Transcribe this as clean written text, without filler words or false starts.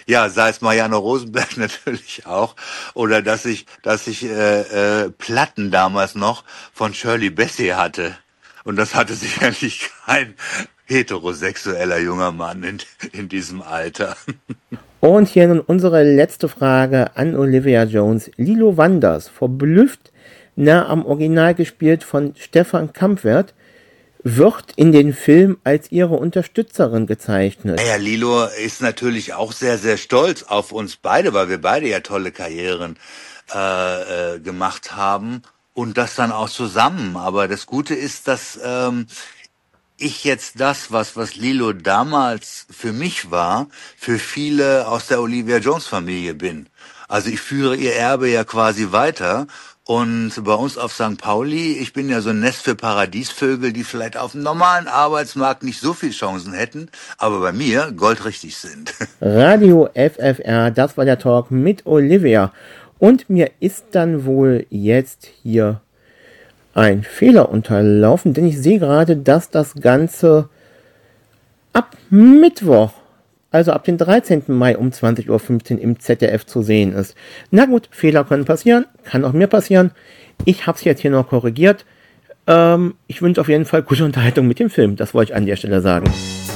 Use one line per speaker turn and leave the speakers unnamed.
Ja, sei es Marianne Rosenberg natürlich auch. Oder dass ich Platten damals noch von Shirley Bassey hatte. Und das hatte sicherlich kein heterosexueller junger Mann in diesem Alter.
Und hier nun unsere letzte Frage an Olivia Jones. Lilo Wanders, verblüfft nah am Original gespielt von Stefan Kampwert, wird in den Film als ihre Unterstützerin gezeichnet.
Naja, Lilo ist natürlich auch sehr, sehr stolz auf uns beide, weil wir beide ja tolle Karrieren gemacht haben und das dann auch zusammen. Aber das Gute ist, dass ich jetzt das, was Lilo damals für mich war, für viele aus der Olivia Jones Familie bin. Also ich führe ihr Erbe ja quasi weiter. Und bei uns auf St. Pauli, ich bin ja so ein Nest für Paradiesvögel, die vielleicht auf dem normalen Arbeitsmarkt nicht so viel Chancen hätten, aber bei mir goldrichtig sind.
Radio FFR, das war der Talk mit Olivia. Und mir ist dann wohl jetzt hier ein Fehler unterlaufen, denn ich sehe gerade, dass das Ganze ab Mittwoch, also ab dem 13. Mai um 20.15 Uhr im ZDF zu sehen ist. Na gut, Fehler können passieren, kann auch mir passieren. Ich habe es jetzt hier noch korrigiert. Ich wünsche auf jeden Fall gute Unterhaltung mit dem Film, das wollte ich an der Stelle sagen.